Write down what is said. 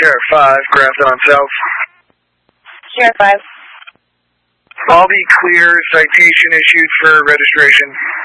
Sheriff 5, Grafton South. Sheriff 5. I'll be clear, citation issued for registration.